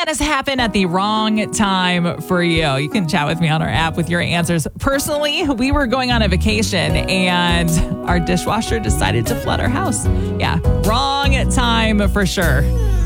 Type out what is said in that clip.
has happened at the wrong time for you? You can chat with me on our app with your answers. Personally, we were going on a vacation and our dishwasher decided to flood our house. Yeah, wrong time for sure.